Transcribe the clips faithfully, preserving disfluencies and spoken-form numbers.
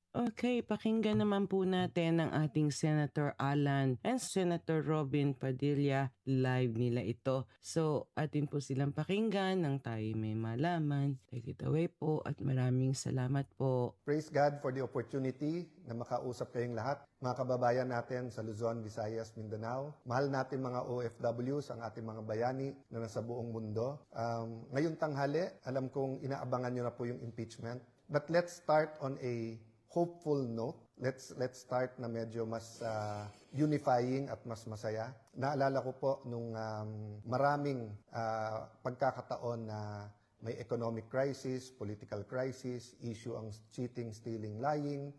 Okay, pakinggan naman po natin ang ating Senator Alan and Senator Robin Padilla. Live nila ito. So, atin po silang pakinggan nang tayo may malaman. Take it away po at maraming salamat po. Praise God for the opportunity na makausap kayong lahat. Mga kababayan natin sa Luzon, Visayas, Mindanao. Mahal natin mga O F Ws, ang ating mga bayani na nasa buong mundo. Um, ngayong tanghali, alam kong inaabangan nyo na po yung impeachment. But let's start on a hopeful note. Let's let's start na medyo mas uh, unifying at mas masaya. Naalala ko po nung um, maraming uh, pagkakataon na may economic crisis, political crisis, issue ang cheating, stealing, lying,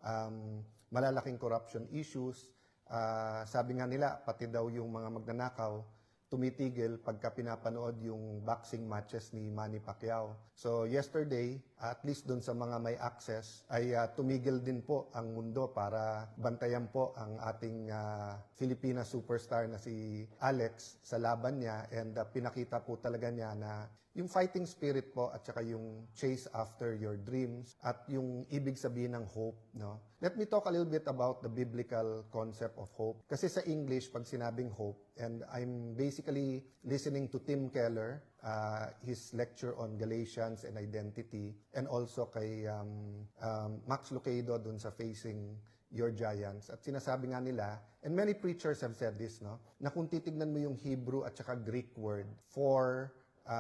um, malalaking corruption issues. Uh, sabi nga nila, pati daw yung mga magnanakaw, tumitigil pagka pinapanood yung boxing matches ni Manny Pacquiao. So yesterday, at least dun sa mga may access, ay uh, tumigil din po ang mundo para bantayan po ang ating uh, Filipina superstar na si Alex sa laban niya, and uh, pinakita po talaga niya na yung fighting spirit po at saka yung chase after your dreams at yung ibig sabihin ng hope, no? Let me talk a little bit about the biblical concept of hope. Kasi sa English, pag sinabing hope, and I'm basically listening to Tim Keller, uh, his lecture on Galatians and identity, and also kay um, um, Max Lucado dun sa Facing Your Giants. At sinasabi nga nila, and many preachers have said this, no, na kung titignan mo yung Hebrew at saka Greek word for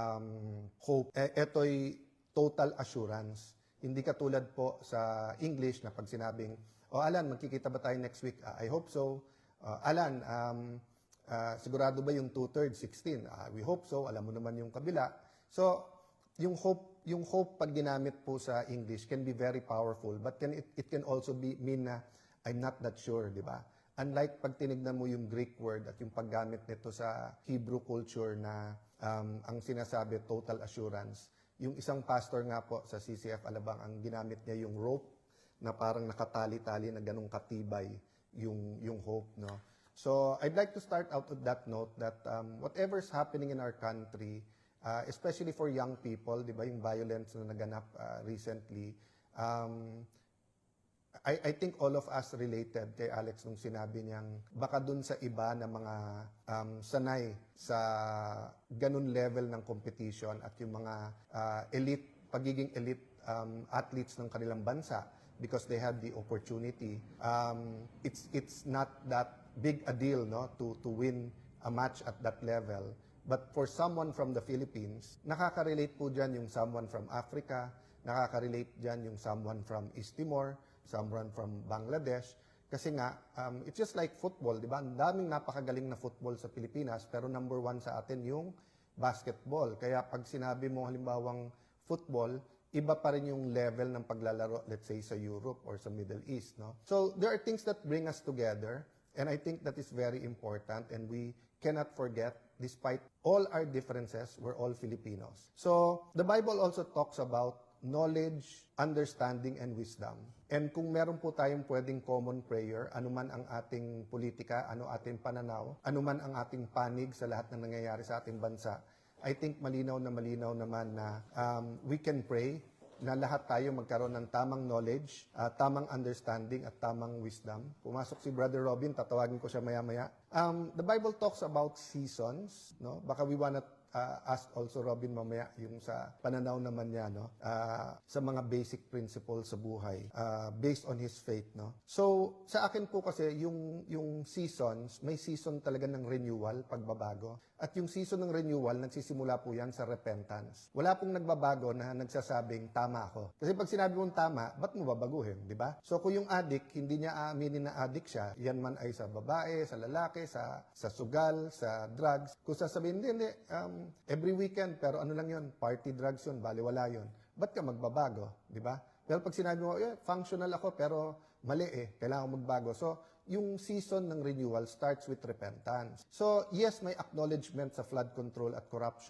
um, hope, eh, eto'y total assurance. Hindi katulad po sa English na pag sinabing, oh Alan, magkikita ba tayo next week? Uh, I hope so. Uh, Alan, um, uh, sigurado ba yung two-thirds, sixteen? Uh, we hope so. Alam mo naman yung kabila. So, yung hope, yung hope pag ginamit po sa English can be very powerful, but can it, it can also be mean na I'm not that sure, di ba? Unlike pag tinignan mo yung Greek word at yung paggamit nito sa Hebrew culture na um, ang sinasabi, total assurance. Yung isang pastor nga po sa C C F Alabang, ang ginamit niya yung rope na parang nakatali-tali na ganung katibay yung, yung hope, no? So, I'd like to start out with that note that um, whatever's happening in our country, uh, especially for young people, di ba, yung violence na naganap uh, recently, um, I, I think all of us related kay Alex nung sinabi niyang baka dun sa iba na mga um, sanay sa ganun level ng competition at yung mga uh, elite, pagiging elite um, athletes ng kanilang bansa because they had the opportunity. Um, it's it's not that big a deal, no, to to win a match at that level. But for someone from the Philippines, nakaka-relate po dyan yung someone from Africa, nakaka-relate dyan yung someone from East Timor, someone from Bangladesh. Kasi nga, um, it's just like football, di ba? Ang daming napakagaling na football sa Pilipinas, pero number one sa atin yung basketball. Kaya pag sinabi mo halimbawang football, iba pa rin yung level ng paglalaro, let's say, sa Europe or sa Middle East, no? So, there are things that bring us together, and I think that is very important, and we cannot forget, despite all our differences, we're all Filipinos. So, the Bible also talks about knowledge, understanding, and wisdom. And kung meron po tayong pwedeng common prayer, anuman ang ating politika, ano ating pananaw, anuman ang ating panig sa lahat ng nangyayari sa ating bansa, I think malinaw na malinaw naman na um, we can pray na lahat tayo magkaroon ng tamang knowledge, uh, tamang understanding, at tamang wisdom. Pumasok si Brother Robin, tatawagin ko siya maya-maya. Um, the Bible talks about seasons, no? Baka we wanna uh, ask also Robin mamaya yung sa pananaw naman niya, no? Uh, sa mga basic principles sa buhay, uh, based on his faith, no? So, sa akin po kasi, yung, yung seasons, may season talaga ng renewal, pagbabago. At yung season ng renewal, nagsisimula po yan sa repentance. Wala pong nagbabago na nagsasabing, tama ako. Kasi pag sinabi mong tama, ba't mo babaguhin, di ba? So kung yung addict, hindi niya aaminin na addict siya, yan man ay sa babae, sa lalaki, sa, sa sugal, sa drugs. Kung sasabihin, hindi, hindi, um, every weekend, pero ano lang yun, party drugs yun, baliwala yun. Ba't ka magbabago, di ba? Pero pag sinabi mo, eh, functional ako, pero mali eh, kailangan magbago. So, yung season ng renewal starts with repentance. So, yes, may acknowledgement sa flood control at corruption.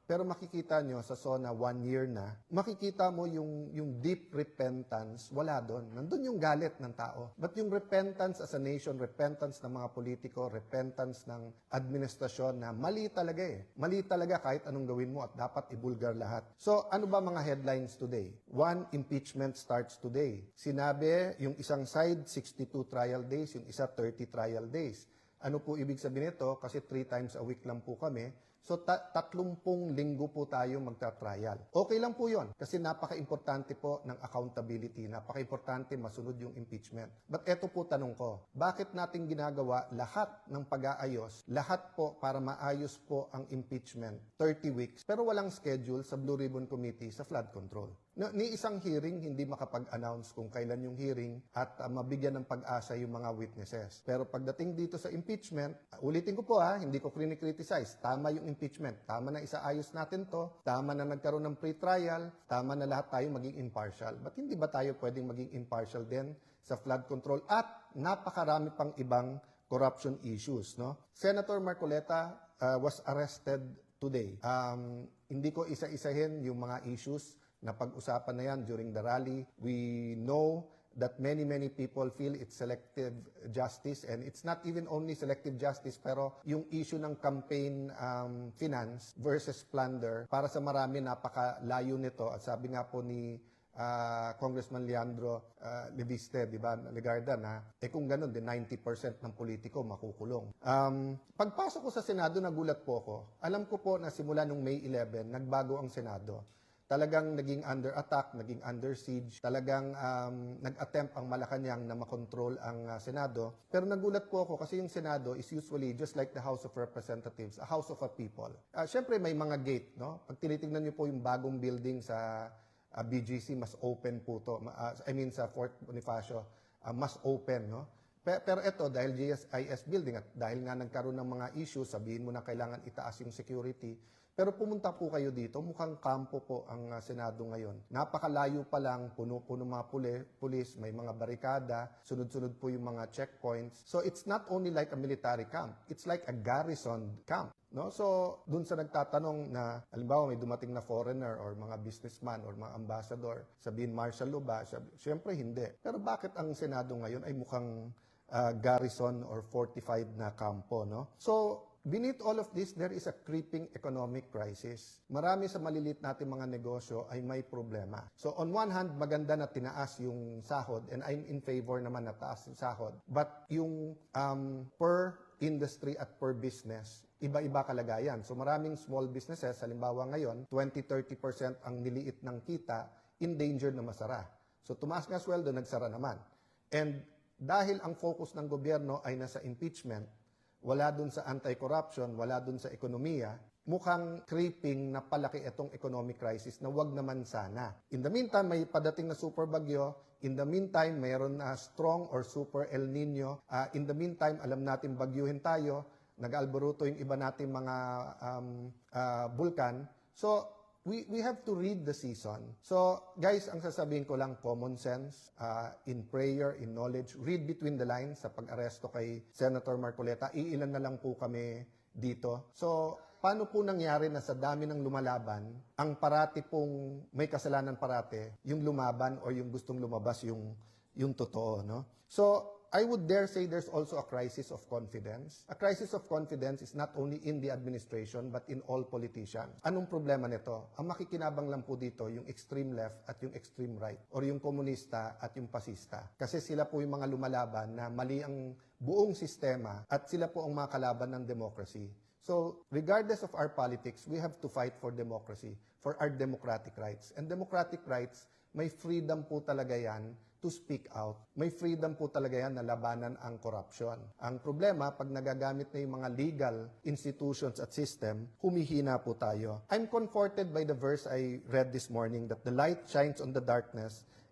Pero makikita nyo sa SONA one year na, makikita mo yung, yung deep repentance, wala doon. Nandun yung galit ng tao. But yung repentance as a nation, repentance ng mga politiko, repentance ng administrasyon na mali talaga eh. Mali talaga kahit anong gawin mo at dapat ibulgar lahat. So ano ba mga headlines today? One, impeachment starts today. Sinabi yung isang side, sixty-two trial days, yung isa thirty trial days. Ano po ibig sabihin nito? Kasi three times a week lang po kami. So, ta- tatlumpung linggo po tayo magta-trial. Okay lang po yon kasi napaka-importante po ng accountability. Napaka-importante masunod yung impeachment. But eto po tanong ko, bakit natin ginagawa lahat ng pag-aayos, lahat po para maayos po ang impeachment, thirty weeks, pero walang schedule sa Blue Ribbon Committee sa flood control? No, ni isang hearing, hindi makapag-announce kung kailan yung hearing at uh, mabigyan ng pag-asa yung mga witnesses. Pero pagdating dito sa impeachment, uh, ulitin ko po ha, hindi ko criticize. Tama yung impeachment. Tama na isaayos natin to. Tama na nagkaroon ng pre-trial. Tama na lahat tayo maging impartial. But hindi ba tayo pwedeng maging impartial din sa flood control? At napakarami pang ibang corruption issues. No? Senator Marcoleta uh, was arrested today. Um, hindi ko isa-isahin yung mga issues na pag-usapan na yan during the rally. We know that many, many people feel it's selective justice, and it's not even only selective justice, pero yung issue ng campaign um, finance versus plunder, para sa marami napakalayo nito. At sabi nga po ni uh, Congressman Leandro uh, Leviste, di ba, Legarda, na eh kung ganun, din ninety percent ng politiko makukulong. Um, pagpasok ko sa Senado, nagulat po ako. Alam ko po na simula nung May eleven, nagbago ang Senado. Talagang naging under attack, naging under siege, talagang um, nag-attempt ang Malacanang na makontrol ang uh, Senado. Pero nagulat po ako kasi yung Senado is usually just like the House of Representatives, a house of a people. Uh, Siyempre may mga gate, no? Pag tinitingnan niyo po yung bagong building sa uh, B G C, mas open po to. Uh, I mean sa Fort Bonifacio, uh, mas open, no? Pero ito, dahil G S I S building at dahil nga nagkaroon ng mga issues, sabihin mo na kailangan itaas yung security. Pero pumunta po kayo dito, mukhang kampo po ang uh, Senado ngayon. Napakalayo pa lang, puno-puno mga puli, pulis, may mga barikada, sunod-sunod po yung mga checkpoints. So it's not only like a military camp, it's like a garrison camp. No? So dun sa nagtatanong na, halimbawa may dumating na foreigner or mga businessman or mga ambassador, sabihin martial law ba? Siyempre hindi. Pero bakit ang Senado ngayon ay mukhang uh, garrison or fortified na kampo? No? So beneath all of this, there is a creeping economic crisis. Marami sa malilit natin mga negosyo ay may problema. So on one hand, maganda na tinaas yung sahod, and I'm in favor naman na taas yung sahod. But yung um, per industry at per business, iba-iba kalagayan. So maraming small businesses, halimbawa ngayon, twenty to thirty percent ang niliit ng kita, endangered na masara. So tumaas nga sweldo, nagsara naman. And dahil ang focus ng gobyerno ay nasa impeachment, wala dun sa anti-corruption, wala dun sa ekonomiya, mukhang creeping na palaki itong economic crisis na wag naman sana. In the meantime, may padating na super bagyo. In the meantime, mayroon na strong or super El Nino. Uh, in the meantime, alam natin bagyuhin tayo. Nag-alboruto yung iba nating mga um, uh, bulkan. So, we we have to read the season. So, guys, ang sasabihin ko lang, common sense, uh, in prayer, in knowledge, read between the lines sa pag-aresto kay Senator Marcoleta. Iilan na lang po kami dito. So, paano po nangyari na sa dami ng lumalaban, ang parati pong may kasalanan parate, yung lumaban o yung gustong lumabas yung, yung totoo, no? So, I would dare say there's also a crisis of confidence. A crisis of confidence is not only in the administration but in all politicians. Anong problema nito? Ang makikinabang lang po dito yung extreme left at yung extreme right, or yung komunista at yung pasista. Kasi sila po yung mga lumalaban na mali ang buong sistema at sila po ang mga kalaban ng democracy. So, regardless of our politics, we have to fight for democracy, for our democratic rights. And democratic rights, may freedom po talaga yan to speak out. May freedom po talaga yan na labanan ang corruption. Ang problema, pag nagagamit na yung mga legal institutions at system, humihina po tayo. I'm comforted by the verse I read this morning that the light shines on the darkness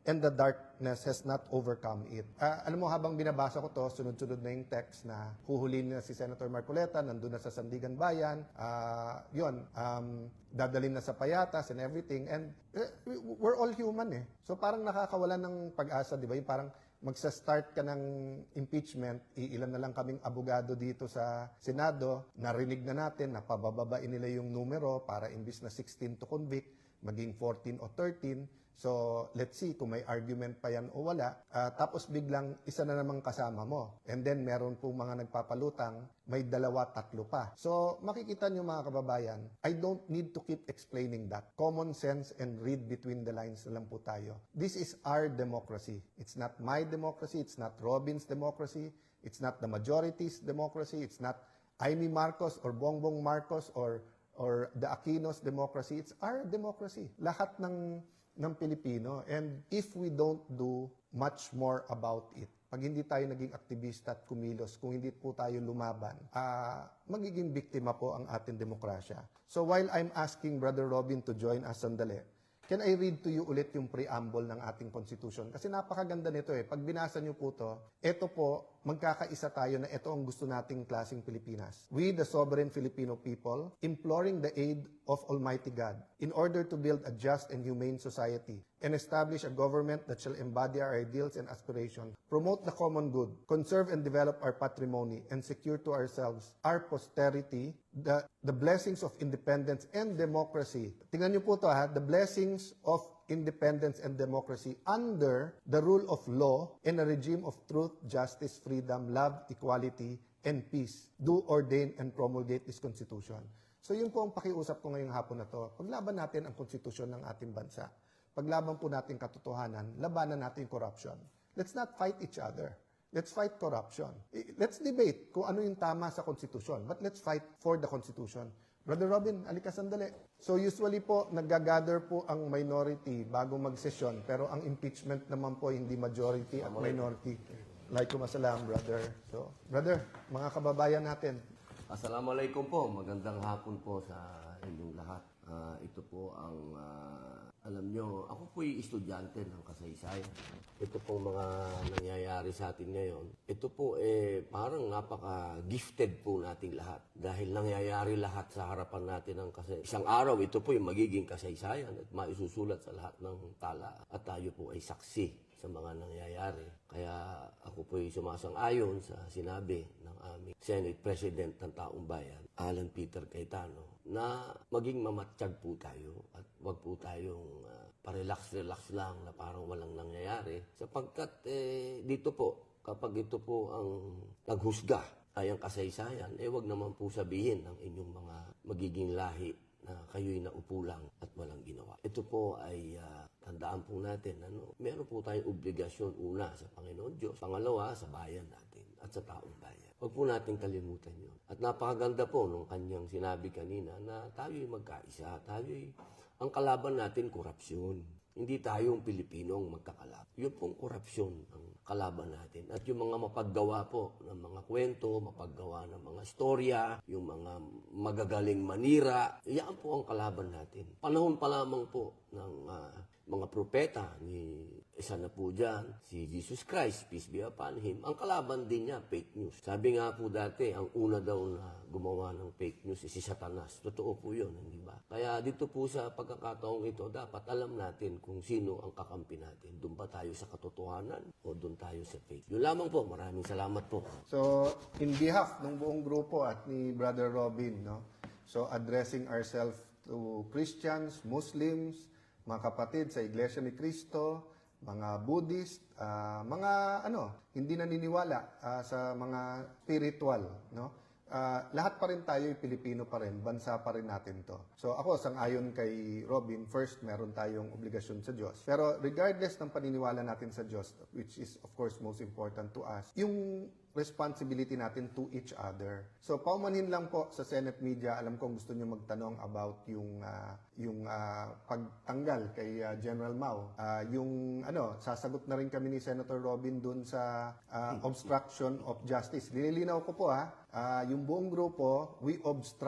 and the darkness has not overcome it. Ah, alam mo, habang binabasa ko to, sunod-sunod na yung text na huhulin na si Senator Marcoleta, nandun na sa Sandigan Bayan, ah, yun, um, dadalhin na sa Payatas and everything, and eh, we're all human eh. So parang nakakawala ng pag-asa, di ba? Yung parang magsa-start ka ng impeachment, iilan na lang kaming abogado dito sa Senado, narinig na natin na pabababain nila yung numero para imbis na sixteen to convict, maging fourteen o thirteen. So, let's see kung may argument pa yan o wala. Uh, tapos biglang isa na namang kasama mo. And then, meron pong mga nagpapalutang, may dalawa, tatlo pa. So, makikita nyo mga kababayan, I don't need to keep explaining that. Common sense and read between the lines na lang po tayo. This is our democracy. It's not my democracy. It's not Robin's democracy. It's not the majority's democracy. It's not Amy Marcos or Bongbong Marcos or or the Aquinos democracy. It's our democracy. Lahat ng ng Pilipino. And if we don't do much more about it, pag hindi tayo naging aktivista at kumilos, kung hindi po tayo lumaban, uh, magiging biktima po ang ating demokrasya. So while I'm asking Brother Robin to join us sandali, can I read to you ulit yung preamble ng ating Constitution? Kasi napakaganda nito eh. Pag binasa niyo po to, ito po, magkakaisa tayo na ito ang gusto nating klaseng Pilipinas. We, the sovereign Filipino people, imploring the aid of Almighty God in order to build a just and humane society and establish a government that shall embody our ideals and aspirations, promote the common good, conserve and develop our patrimony, and secure to ourselves, our posterity, the, the blessings of independence and democracy. Tingnan niyo po to ha, the blessings of independence and democracy under the rule of law and a regime of truth, justice, freedom, love, equality, and peace. Do ordain and promulgate this Constitution. So yun po ang pakiusap ko ngayong hapon na to. Paglaban natin ang konstitusyon ng ating bansa. Paglaban po natin katotohanan, labanan natin corruption. Let's not fight each other. Let's fight corruption. Let's debate kung ano yung tama sa konstitusyon. But let's fight for the Constitution. Brother Robin, alika sandali. So usually po, nag-gather po ang minority bago mag-session, pero ang impeachment naman po hindi majority at minority. Like kumasalam, brother. So, brother, mga kababayan natin. Assalamualaikum po. Magandang hapon po sa inyong lahat. Uh, ito po ang, uh, alam nyo, ako po'y estudyante ng kasaysayan. Ito pong mga nangyayari sa atin ngayon. Ito po eh parang napaka-gifted po nating lahat. Dahil nangyayari lahat sa harapan natin ng kasaysayan. Isang araw, ito po yung magiging kasaysayan at maisusulat sa lahat ng tala. At tayo po ay saksi sa mga nangyayari. Kaya ako po'y sumasang-ayon sa sinabi ng aming Senate President ng Taong Bayan, Alan Peter Cayetano, na maging mamatsyag po tayo at wag po tayong uh, parelax-relax lang na parang walang nangyayari. Sapagkat eh, dito po, kapag ito po ang naghusga ay ang kasaysayan, eh wag naman po sabihin ng inyong mga magiging lahi na kayo'y naupo lang at walang ginawa. Ito po ay uh, tandaan po natin, ano, meron po tayong obligasyon una sa Panginoon Diyos, pangalawa sa bayan natin at sa taong bayan. Huwag po natin kalimutan yun. At napakaganda po nung kanyang sinabi kanina na tayo'y magkaisa, tayo'y, ang kalaban natin, korupsyon. Hindi tayong Pilipinong magkakalab. Yun pong korupsyon ang kalaban natin. At yung mga mapaggawa po ng mga kwento, mapaggawa ng mga storya, yung mga magagaling manira, yan po ang kalaban natin. Panahon pa lamang po ng uh, mga propeta ni isa na po dyan, si Jesus Christ, peace be upon him. Ang kalaban din niya, fake news. Sabi nga po dati, ang una daw na gumawa ng fake news si Satanas. Totoo po yun, hindi ba? Kaya dito po sa pagkakataong ito, dapat alam natin kung sino ang kakampi natin. Doon ba tayo sa katotohanan o doon tayo sa fake? Yun lamang po. Maraming salamat po. So, in behalf ng buong grupo at ni Brother Robin, no? So, addressing ourselves to Christians, Muslims, mga kapatid sa Iglesia ni Cristo, mga Buddhist, uh, mga ano, hindi naniniwala uh, sa mga spiritual, no? Uh, lahat pa rin tayo Pilipino pa rin, bansa pa rin natin to. So ako, sang-ayon kay Robin, first, meron tayong obligasyon sa Diyos. Pero regardless ng paniniwala natin sa Diyos, which is of course most important to us, yung responsibility natin to each other. So paumanhin lang po sa Senate Media, alam kong gusto niyo magtanong about yung uh, yung uh, pagtanggal kay uh, General Mao. Uh, yung ano, sasagot na rin kami ni Senator Robin dun sa uh, obstruction of justice. Lilinaw ko po ha, uh, yung buong grupo, we obstruct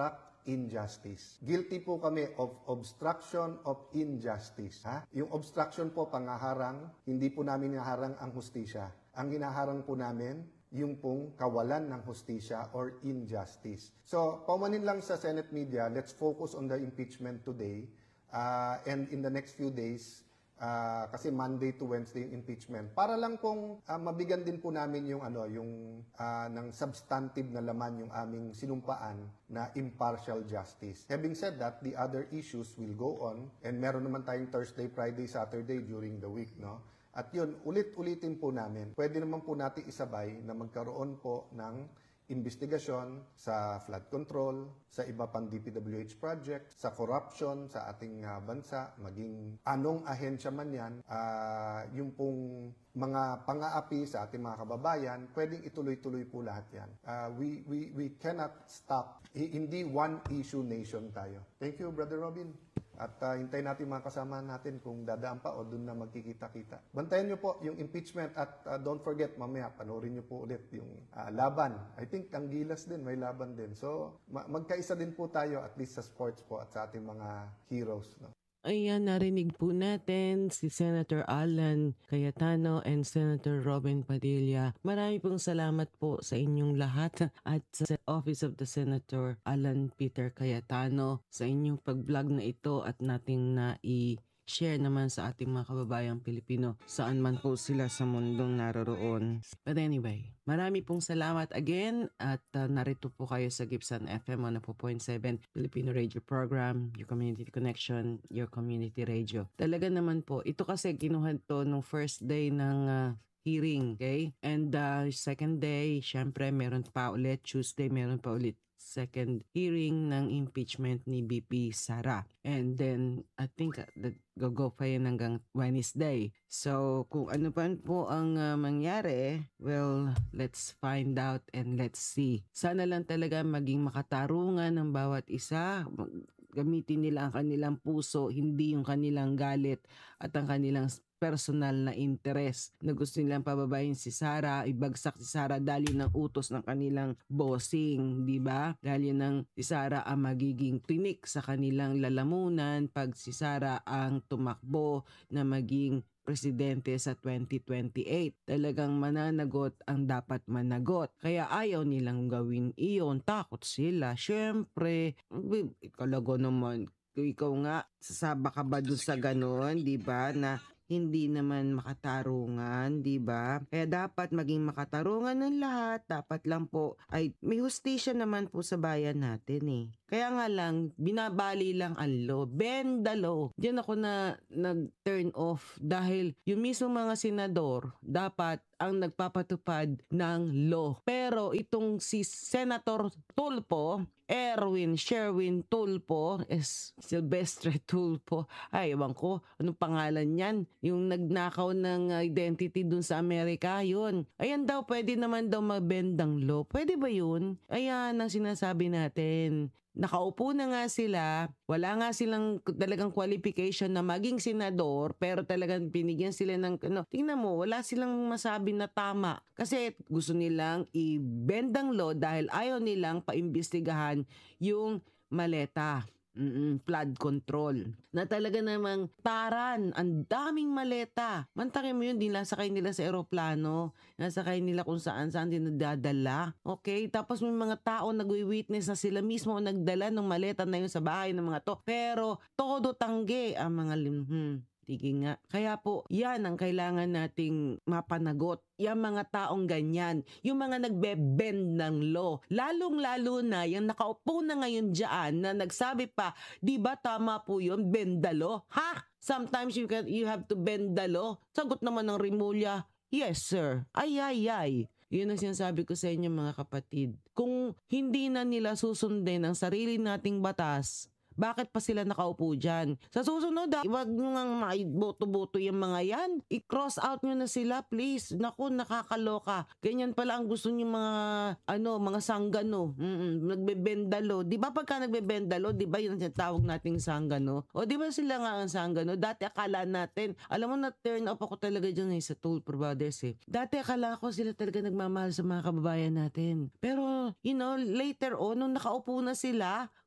injustice. Guilty po kami of obstruction of injustice. Ha? Yung obstruction po, pangaharang, hindi po namin hinaharang ang hustisya. Ang hinaharang po namin, yung pong kawalan ng hustisya or injustice. So, paumanin lang sa Senate media, let's focus on the impeachment today. Uh, and in the next few days, Uh, kasi Monday to Wednesday yung impeachment. Para lang pong uh, mabigyan din po namin yung ano, yung uh, ng substantive na laman yung aming sinumpaan na impartial justice. Having said that, the other issues will go on and meron naman tayong Thursday, Friday, Saturday during the week, no? At yun, ulit-ulitin po namin. Pwede naman po natin isabay na magkaroon po ng investigasyon sa flood control, sa iba pang D P W H project, sa corruption sa ating uh, bansa, maging anong ahensya man yan, uh, yung pong mga pang-aapi sa ating mga kababayan, pwedeng ituloy-tuloy po lahat yan. Uh, we, we, we cannot stop. I, hindi one issue nation tayo. Thank you, Brother Robin. At uh, hintayin natin mga kasama natin kung dadaan pa o doon na magkikita-kita. Bantayan nyo po yung impeachment at uh, don't forget, mamaya panoorin nyo po ulit yung uh, laban. I think ang Gilas din, may laban din. So, ma- magkaisa din po tayo at least sa sports po at sa ating mga heroes. No? Ayan, narinig po natin si Senator Alan Cayetano and Senator Robin Padilla. Marami pong salamat po sa inyong lahat at sa Office of the Senator Alan Peter Cayetano sa inyong pag-vlog na ito at nating na-i-share naman sa ating mga kababayang Pilipino saan man po sila sa mundong naroroon. But anyway, marami pong salamat again at uh, narito po kayo sa Gibson F M one oh four point seven Filipino Radio Program, your community connection, your community radio. Talaga naman po, ito kasi kinuha to nung first day ng uh, hearing, okay? And uh, second day, syempre meron pa ulit, Tuesday meron pa ulit second hearing ng impeachment ni B P Sara. And then, I think uh, that go pa yun hanggang Wednesday. So, kung ano pa po ang uh, mangyari, well, let's find out and let's see. Sana lang talaga maging makatarungan ng bawat isa. Gamitin nila ang kanilang puso, hindi yung kanilang galit at ang kanilang personal na interest na gusto nilang pababayin si Sara, ibagsak si Sara dahil ng utos ng kanilang bossing, di ba? Dahil ng si Sara ang magiging tinik sa kanilang lalamunan pag si Sara ang tumakbo na maging presidente sa twenty twenty-eight. Talagang mananagot ang dapat managot. Kaya ayaw nilang gawin iyon. Takot sila. Siyempre, ikalago naman, ikaw nga, sasaba ka ba dun sa ganon, di ba? Na hindi naman makatarungan, di ba? Kaya dapat maging makatarungan ng lahat. Dapat lang po ay may hustisya naman po sa bayan natin eh. Kaya nga lang, binabali lang ang law. Bend the law. Diyan ako na nag-turn off dahil yung mismo mga senador dapat ang nagpapatupad ng law. Pero itong si Senator Tulfo, Erwin Sherwin Tulfo, is Silvestre Tulfo, ay ewan ko, anong pangalan yan? Yung nagnakaw ng identity dun sa Amerika, yun. Ayan daw, pwede naman daw mabendang law. Pwede ba yun? Ayan ang sinasabi natin. Nakaupo na nga sila, wala nga silang talagang qualification na maging senador, pero talagang binigyan sila ng, ano, tingnan mo, wala silang masabi na tama. Kasi gusto nilang i-bend ang law dahil ayaw nilang paimbestigahan yung maleta. Mm-mm, flood control. Na talaga namang taran, ang daming maleta. Mantakin mo yun, dinasakay nila sa eroplano, nasakay nila kung saan saan dinadala. Okay? Tapos may mga tao nagwi-witness na sila mismo nagdala ng maleta na yun sa bahay ng mga to. Pero todo tangge ang mga limhum. Sige nga. Kaya po, yan ang kailangan nating mapanagot. Yung mga taong ganyan, yung mga nagbe-bend ng law. Lalong-lalo na yung nakaupo na ngayon dyan na nagsabi pa, di ba tama po yun, bend the law? Ha? Sometimes you, can, you have to bend the law. Sagot naman ng Rimulya, yes sir. Ay, ay, ay. Yun ang sinasabi ko sa inyo mga kapatid. Kung hindi na nila susundin ang sarili nating batas, bakit pa sila nakaupo dyan? Sa susunod, ah, huwag nyo nga maiboto-boto yung mga yan. I-cross out nyo na sila, please. Naku, nakakaloka. Ganyan pala ang gusto nyo mga, ano, mga sanggano. Mm-mm, nagbebendalo. Di ba pagka nagbebendalo, di ba yun ang tawag nating sanggano? O di ba sila nga ang sanggano? Dati akala natin, alam mo na turn off ako talaga dyan eh, sa Tulfo Brothers eh. Dati akala ko sila talaga nagmamahal sa mga kababayan natin. Pero, you know, later on, nung nakaupo na sila,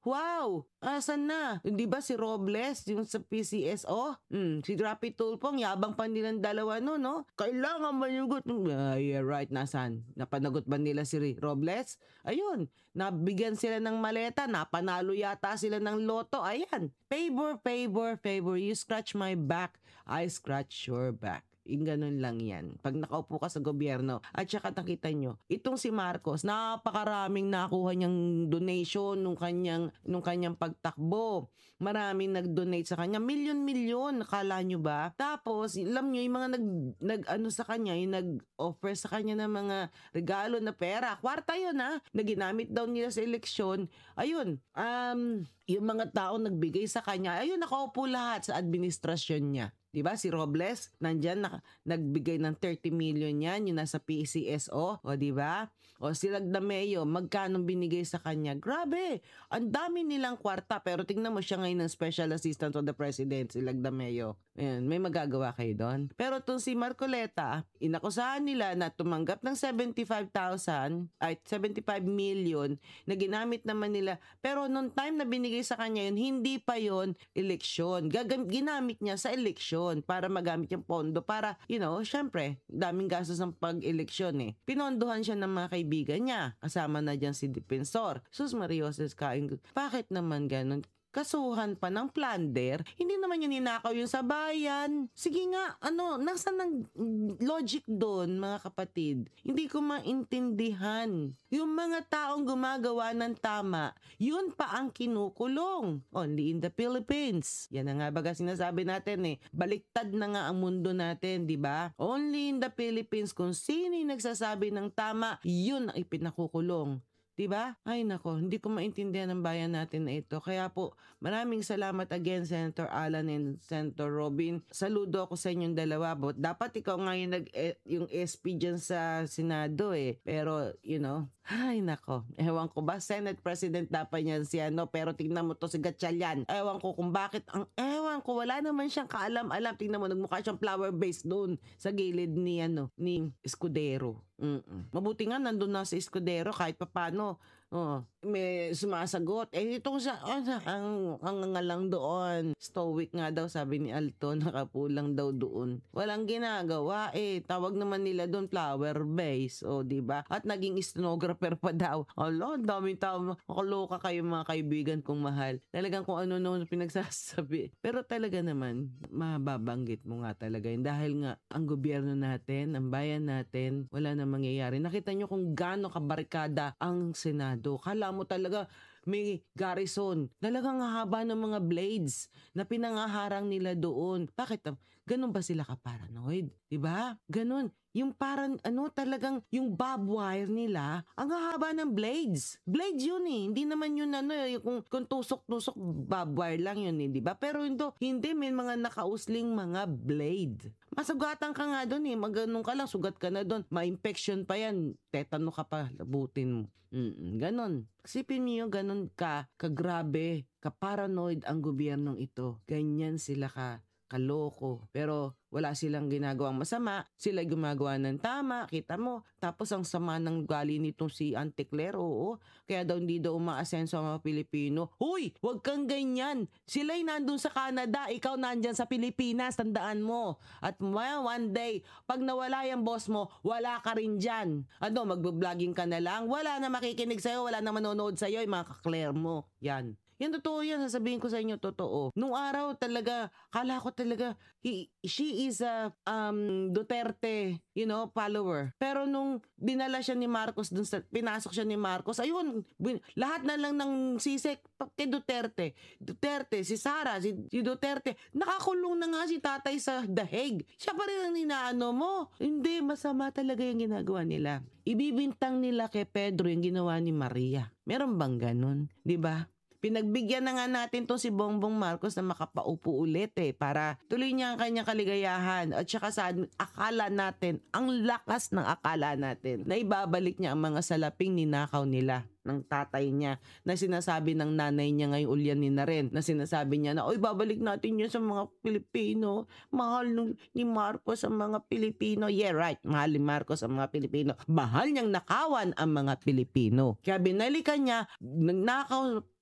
Wow! Asan na? Hindi ba si Robles, yung sa P C S O? Hmm, si Rapi Tulfong, yabang pa nilang dalawa no, no? Kailangan managot. Uh, yeah, right, nasan? Napanagot ba nila si Robles? Ayun, nabigyan sila ng maleta, napanalo yata sila ng loto. Ayan, favor, favor, favor. You scratch my back, I scratch your back. Yung ganun lang yan. Pag nakaupo ka sa gobyerno, at saka nakita nyo, itong si Marcos, napakaraming nakuha niyang donation nung kanyang, nung kanyang pagtakbo. Maraming nag-donate sa kanya. Milyon-milyon, nakala nyo ba? Tapos, alam nyo, yung mga nag, nag ano sa kanya, yung nag-offer sa kanya ng mga regalo na pera. Kwarta yun ha, na ginamit daw nila sa eleksyon. Ayun, um, yung mga tao nagbigay sa kanya, ayun, nakaupo lahat sa administrasyon niya. Diba si Robles, nandyan na, nagbigay ng thirty million yan, yung nasa P C S O, o diba? O si Lagdameo, magkano binigay sa kanya? Grabe, ang dami nilang kwarta, pero tingnan mo siya ngayon ng Special Assistant of the President, si Lagdameo. Ayan, may magagawa kayo doon. Pero itong si Marcoleta, inakusahan nila na tumanggap ng seventy-five thousand, ay seventy-five million, na ginamit naman nila. Pero nung time na binigay sa kanya yun, hindi pa yun eleksyon. Gagam- ginamit niya sa eleksyon para magamit yung pondo para, you know, syempre, daming gastos ng pag-eleksyon eh. Pinondohan siya ng mga kaibigan niya. Kasama na dyan si Defensor. Sus Marioses Kain. Bakit naman ganun? Kasuhan pa ng plunder, hindi naman yun ninakaw yung sa bayan. Sige nga, ano, nasa ng logic doon, mga kapatid? Hindi ko maintindihan. Yung mga taong gumagawa ng tama, yun pa ang kinukulong. Only in the Philippines. Yan na nga baga sinasabi natin eh. Baliktad na nga ang mundo natin, di ba? Only in the Philippines, kung sino yung nagsasabi ng tama, yun ang ipinakukulong. Diba? Ay nako, hindi ko maintindihan ng bayan natin na ito. Kaya po, maraming salamat again, Senator Alan and Senator Robin. Saludo ako sa inyong dalawa. But dapat ikaw nga yung, nag, eh, yung S P dyan sa Senado eh. Pero, you know, ay nako, ewan ko ba, Senate President dapat niyan si ano, pero tingnan mo to si Gatchalian. Ewan ko kung bakit, ang ewan ko, wala naman siyang kaalam-alam. Tingnan mo, nagmukha siyang flower base doon sa gilid ni, ano, ni Escudero. Mm-mm. Mabuti nga nandun na sa Escudero kahit papano. Oh, may sumasagot. Eh itong sa oh, ang ang nga lang doon. Stoic nga daw sabi ni Alto, nakapulang daw doon. Walang ginagawa eh. Tawag naman nila doon flower base, o oh, di ba? At naging stenographer pa daw. Ala, daming tao. Makaloka kayo mga kaibigan kong mahal. Talagang kung ano noon pinagsasabi. Pero talaga naman, mababanggit mo nga talaga yun. Dahil nga ang gobyerno natin, ang bayan natin, wala na mangyayari. Nakita nyo kung gaano kabarikada ang Senado. Kala mo talaga may garrison. Talagang haba ng mga blades na pinangaharang nila doon. Bakit? Ganun ba sila ka-paranoid? Diba? Ganun. Yung parang ano talagang yung bob wire nila, ang haba ng blades. Blades yun eh. Hindi naman yun ano, yung kung, kung tusok-tusok bob wire lang yun eh, di ba? Pero hindi, hindi may mga nakausling mga blade. Masugatan ka nga doon eh. Magganong ka lang, sugat ka na doon. Ma-infection pa yan. Tetano ka pa, labutin mo. Mm-mm, ganon. Isipin niyo, ganon ka, kagrabe, ka-paranoid ang gobyernong ito. Ganyan sila ka kaloko. Pero wala silang ginagawang masama. Sila gumagawa ng tama. Kita mo. Tapos ang sama ng gali nitong si Auntie Claire. Oo. Kaya daw hindi daw umaasenso ang mga Pilipino. Huy! Huwag kang ganyan. Sila'y nandun sa Canada. Ikaw nandyan sa Pilipinas. Tandaan mo. At well, one day, pag nawala yung boss mo, wala ka rin dyan. Ano, mag-vlogging ka na lang. Wala na makikinig sa'yo. Wala na manonood sa'yo. Yung mga ka-Claire mo. Yan. Yan, totoo yan. Sasabihin ko sa inyo, totoo. Nung araw talaga, kala ko talaga, he, she is a um, Duterte, you know, follower. Pero nung dinala siya ni Marcos, dun sa, pinasok siya ni Marcos, ayun, bin, lahat na lang ng sisek kay Duterte. Duterte, si Sara, si, si Duterte, nakakulong na nga si tatay sa The Hague. Siya pa rin ang ninaano mo. Hindi, masama talaga yung ginagawa nila. Ibibintang nila kay Pedro yung ginawa ni Maria. Meron bang ganun? Di ba? Pinagbigyan na nga natin to si Bongbong Marcos na makapaupo ulit eh para tuloy niya ang kanyang kaligayahan at saka sa akala natin, ang lakas ng akala natin na ibabalik niya ang mga salaping ninakaw nila ng tatay niya na sinasabi ng nanay niya ngayong ulyanin na rin na sinasabi niya na oy babalik natin yun sa mga Pilipino, mahal nung, ni Marcos ang mga Pilipino. Yeah right, mahal ni Marcos ang mga Pilipino, mahal niyang nakawan ang mga Pilipino, kaya binalikan niya, nagnakaw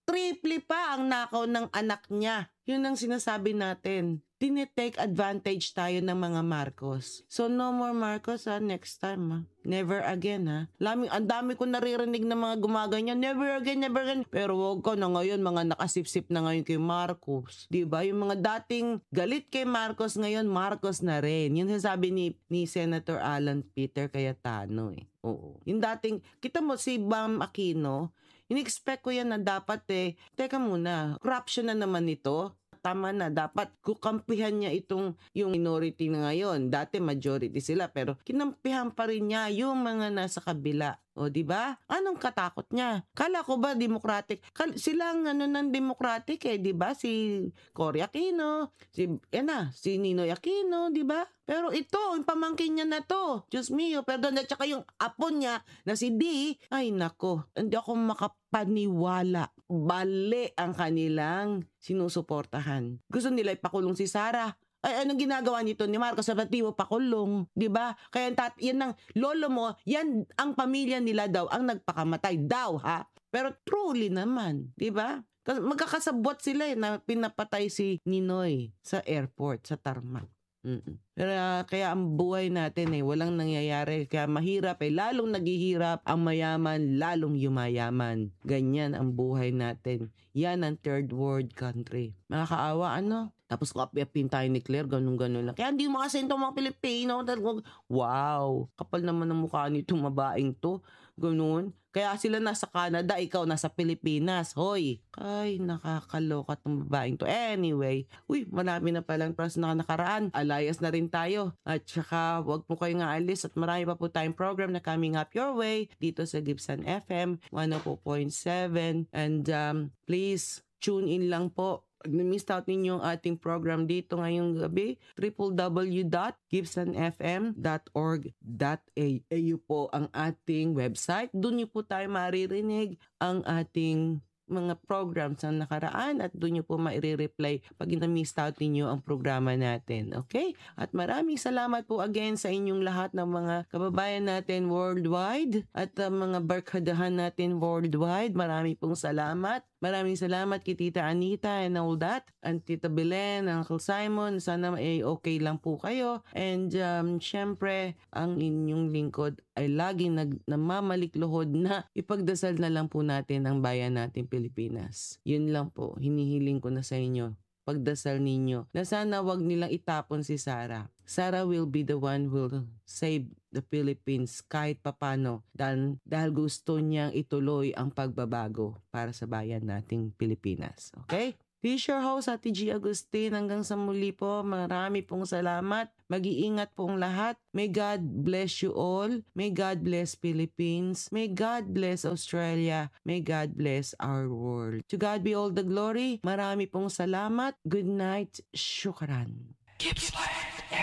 triple pa ang nakaw ng anak niya. Yun ang sinasabi natin. Tinitake advantage tayo ng mga Marcos. So no more Marcos ha, next time ha. Never again ha. Laming, ang dami ko naririnig ng mga gumaganyan, never again, never again. Pero wag ko na ngayon, mga nakasipsip na ngayon kay Marcos. Diba? Yung mga dating galit kay Marcos ngayon, Marcos na rin. Yun sabi ni, ni Senator Alan Peter Cayetano eh. Oo. Yung dating, kita mo si Bam Aquino, in-expect ko yan na dapat eh, teka muna, corruption na naman ito. Tama na, dapat kukampihan niya itong yung minority na ngayon. Dati majority sila pero kinampihan pa rin niya yung mga nasa kabila. O di ba? Anong katakot niya? Kala ko ba democratic? Kal- sila ang ano ng democratic eh, di ba? Si Cory Aquino, si yan na, si Ninoy Aquino, di ba? Pero ito, yung pamangkin niya na to. Diyos mio, perdon. At saka yung apo niya na si D, ay nako, hindi ako makapaniwala. Bali ang kanilang sinusuportahan. Gusto nila ipakulong si Sara. Ay, anong ginagawa nito ni Marcos? Sa ba't di mo pakulong? Diba? Kaya tat, yan ang lolo mo, yan ang pamilya nila daw ang nagpakamatay daw, ha? Pero truly naman, diba? Kasi magkakasabot sila eh, na pinapatay si Ninoy sa airport, sa tarmac. Mm-mm. Pero uh, kaya ang buhay natin eh, walang nangyayari. Kaya mahirap eh, lalong naghihirap ang mayaman, lalong yumayaman. Ganyan ang buhay natin. Yan ang third world country. Makakaawa ano? Tapos kapiapin tayo ni Claire, ganun-ganun lang. Kaya hindi mo kasi ito mga Pilipino. Wow, kapal naman ang mukha nitong mabaing to. Ganun. Kaya sila nasa Canada, ikaw nasa Pilipinas. Hoy, ay nakakaloka tong babaeng to. Anyway, uy, marami na palang pras na nakaraan. Alayas na rin tayo. At saka, wag po kayong aalis at marami pa po tayong program na coming up your way dito sa Gibson F M one oh four point seven. And um, please, tune in lang po. Pag na-miss out ninyo ang ating program dito ngayong gabi, w w w dot gibson f m dot org dot a u po ang ating website. Doon niyo po tayo maririnig ang ating mga programs na nakaraan at doon nyo po maire-reply pag na-miss out ninyo ang programa natin. Okay? At maraming salamat po again sa inyong lahat ng mga kababayan natin worldwide at uh, mga barkadahan natin worldwide. Maraming pong salamat. Maraming salamat kay Tita Anita and all that. And Tita Belen, Uncle Simon, sana ay okay lang po kayo. And um, syempre, ang inyong lingkod ay laging nag, namamalikluhod na ipagdasal na lang po natin ang bayan natin Pilipinas. Yun lang po, hinihiling ko na sa inyo. Pagdasal ninyo na sana wag nilang itapon si Sara. Sara will be the one who will save the Philippines kahit papano dahil, dahil gusto niyang ituloy ang pagbabago para sa bayan nating Pilipinas. Okay? This is your host, Ate G. Agustin. Hanggang sa muli po, marami pong salamat. Mag-iingat pong lahat. May God bless you all. May God bless Philippines. May God bless Australia. May God bless our world. To God be all the glory. Marami pong salamat. Good night. Shukran. Gibbs Live.